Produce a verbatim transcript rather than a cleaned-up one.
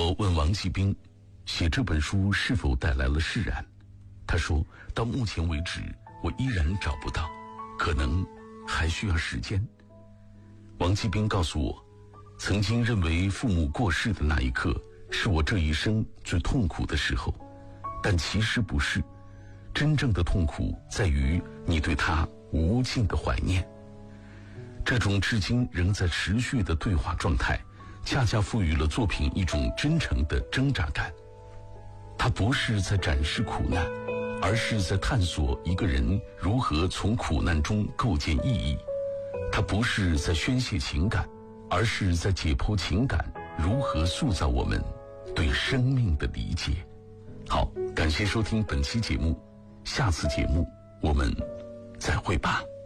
我问王继兵，写这本书是否带来了释然？他说，到目前为止，我依然找不到，可能还需要时间。王继兵告诉我，曾经认为父母过世的那一刻是我这一生最痛苦的时候，但其实不是，真正的痛苦在于你对他无尽的怀念。这种至今仍在持续的对话状态，恰恰赋予了作品一种真诚的挣扎感。它不是在展示苦难，而是在探索一个人如何从苦难中构建意义。它不是在宣泄情感，而是在解剖情感如何塑造我们对生命的理解。好，感谢收听本期节目，下次节目我们再会吧。